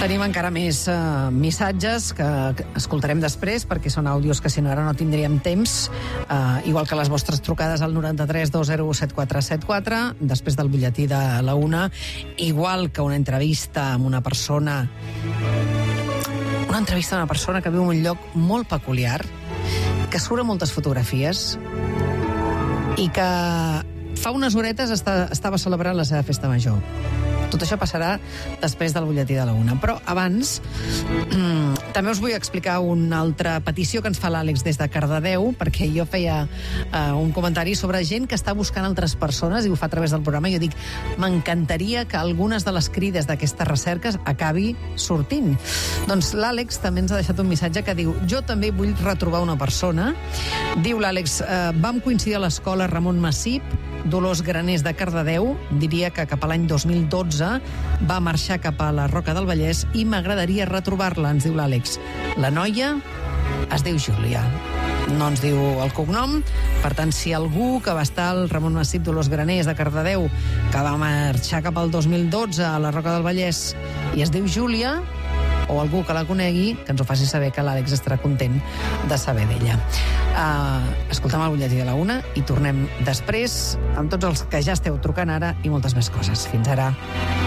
Tenim encara més missatges que escoltarem després, perquè són àudios que si no ara no tindríem temps, igual que les vostres trucades al 93 201 7474, després del butlletí de la 1, igual que una entrevista amb una persona que viu en un lloc molt peculiar, que surt a moltes fotografies i que fa unes horetes estava celebrant la seva festa major. Tot això passarà després del butlletí de la 1. Però abans també us vull explicar una altra petició que ens fa l'Àlex des de Cardedeu, perquè jo feia un comentari sobre gent que està buscant altres persones i ho fa a través del programa. Jo dic, m'encantaria que algunes de les crides d'aquestes recerques acabi sortint. Doncs l'Àlex també ens ha deixat un missatge que diu: jo també vull retrobar una persona. Diu l'Àlex, vam coincidir a l'escola Ramon Massip, Dolors Graners de Cardedeu, diria que cap a l'any 2012 va marxar cap a la Roca del Vallès i m'agradaria retrobar-la, ens diu l'Àlex. La noia es diu Júlia. No ens diu el cognom, per tant, si algú que va estar al Ramon Massip Dolors Graners de Cardedeu, que va marxar cap al 2012 a la Roca del Vallès i es diu Júlia, o algú que la conegui, que ens ho faci saber, que l'Àlex estarà content de saber d'ella. Escoltem el butlletí de la 1 i tornem després amb tots els que ja esteu trucant ara i moltes més coses. Fins ara.